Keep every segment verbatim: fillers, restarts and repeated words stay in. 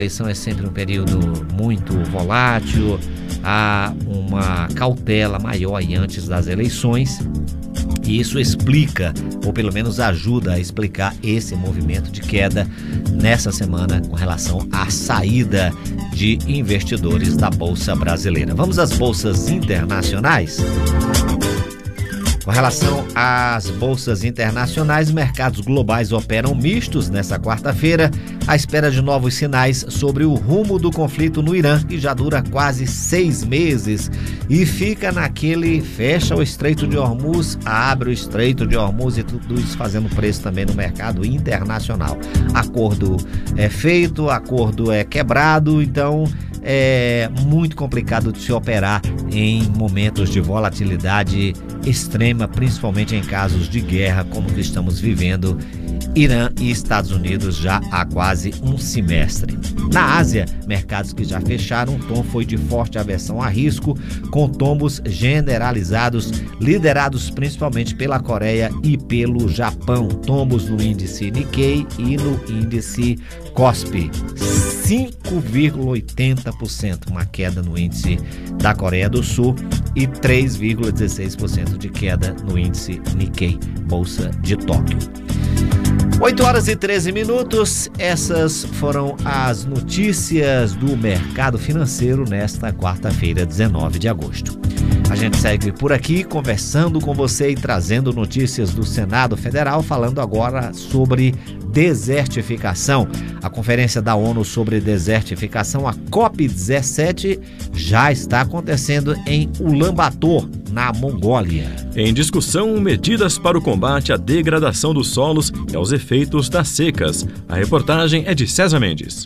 eleição é sempre um período muito volátil, há uma cautela maior aí antes das eleições, e isso explica, ou pelo menos ajuda a explicar esse movimento de queda nessa semana com relação à saída de investidores da Bolsa Brasileira. Vamos às bolsas internacionais? Com relação às bolsas internacionais, mercados globais operam mistos nesta quarta-feira, à espera de novos sinais sobre o rumo do conflito no Irã, que já dura quase seis meses e fica naquele fecha o Estreito de Hormuz, abre o Estreito de Hormuz e tudo isso fazendo preço também no mercado internacional. Acordo é feito, acordo é quebrado, então é muito complicado de se operar em momentos de volatilidade extrema, principalmente em casos de guerra como que estamos vivendo Irã e Estados Unidos já há quase um semestre. Na Ásia, mercados que já fecharam, o tom foi de forte aversão a risco, com tombos generalizados, liderados principalmente pela Coreia e pelo Japão. Tombos no índice Nikkei e no índice Kospi. cinco vírgula oitenta por cento, uma queda no índice da Coreia do Sul e três vírgula dezesseis por cento de queda no índice Nikkei, Bolsa de Tóquio. oito horas e treze minutos, essas foram as notícias do mercado financeiro nesta quarta-feira, dezenove de agosto. A gente segue por aqui conversando com você e trazendo notícias do Senado Federal, falando agora sobre desertificação. A Conferência da ONU sobre Desertificação, a COP dezessete, já está acontecendo em Ulaanbaatar, na Mongólia. Em discussão, medidas para o combate à degradação dos solos e aos efeitos das secas. A reportagem é de César Mendes.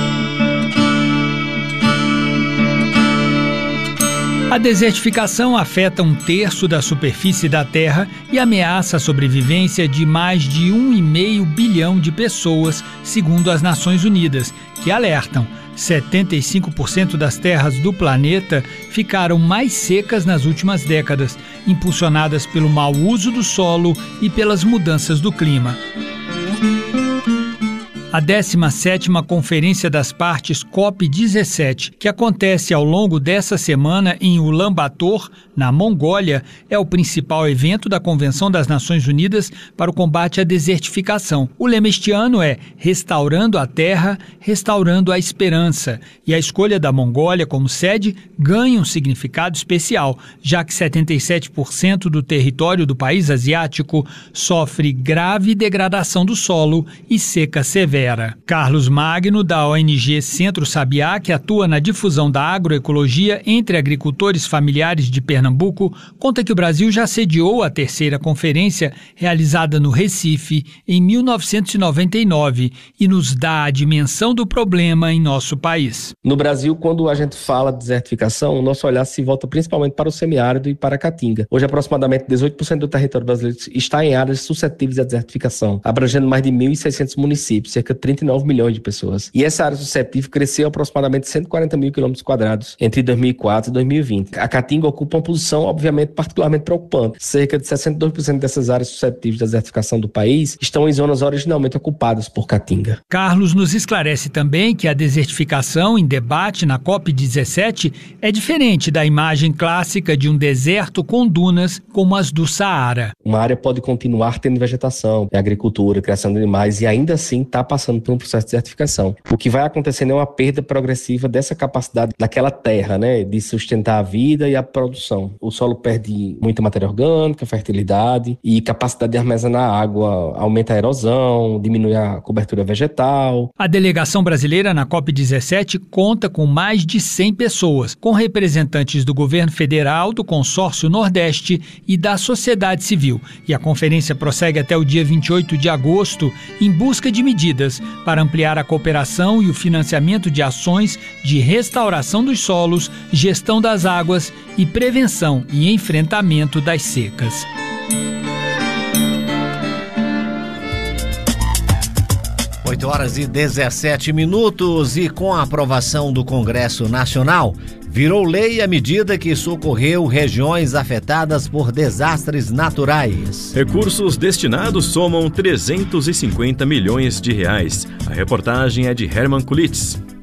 A desertificação afeta um terço da superfície da Terra e ameaça a sobrevivência de mais de um vírgula cinco bilhão de pessoas, segundo as Nações Unidas, que alertam: setenta e cinco por cento das terras do planeta ficaram mais secas nas últimas décadas, impulsionadas pelo mau uso do solo e pelas mudanças do clima. A décima sétima Conferência das Partes COP dezessete, que acontece ao longo dessa semana em Ulaanbaatar, na Mongólia, é o principal evento da Convenção das Nações Unidas para o combate à desertificação. O lema este ano é Restaurando a Terra, Restaurando a Esperança, e a escolha da Mongólia como sede ganha um significado especial, já que setenta e sete por cento do território do país asiático sofre grave degradação do solo e seca severa. Carlos Magno, da O N G Centro Sabiá, que atua na difusão da agroecologia entre agricultores familiares de Pernambuco, conta que o Brasil já sediou a terceira conferência, realizada no Recife em mil novecentos e noventa e nove, e nos dá a dimensão do problema em nosso país. No Brasil, quando a gente fala de desertificação, o nosso olhar se volta principalmente para o semiárido e para a caatinga. Hoje, aproximadamente dezoito por cento do território brasileiro está em áreas suscetíveis à desertificação, abrangendo mais de mil e seiscentos municípios, cerca de trinta e nove milhões de pessoas. E essa área suscetível cresceu aproximadamente cento e quarenta mil quilômetros quadrados entre dois mil e quatro e dois mil e vinte. A caatinga ocupa uma posição, obviamente, particularmente preocupante. Cerca de sessenta e dois por cento dessas áreas suscetíveis da desertificação do país estão em zonas originalmente ocupadas por caatinga. Carlos nos esclarece também que a desertificação em debate na COP dezessete é diferente da imagem clássica de um deserto com dunas como as do Saara. Uma área pode continuar tendo vegetação, agricultura, criação de animais e ainda assim está passando por um processo de desertificação. O que vai acontecendo é uma perda progressiva dessa capacidade daquela terra, né, de sustentar a vida e a produção. O solo perde muita matéria orgânica, fertilidade e capacidade de armazenar água, aumenta a erosão, diminui a cobertura vegetal. A delegação brasileira na COP dezessete conta com mais de cem pessoas, com representantes do governo federal, do Consórcio Nordeste e da sociedade civil. E a conferência prossegue até o dia vinte e oito de agosto em busca de medidas para ampliar a cooperação e o financiamento de ações de restauração dos solos, gestão das águas e prevenção e enfrentamento das secas. oito horas e dezessete minutos e com a aprovação do Congresso Nacional, virou lei a medida que socorreu regiões afetadas por desastres naturais. Recursos destinados somam trezentos e cinquenta milhões de reais. A reportagem é de Herman Kulitz.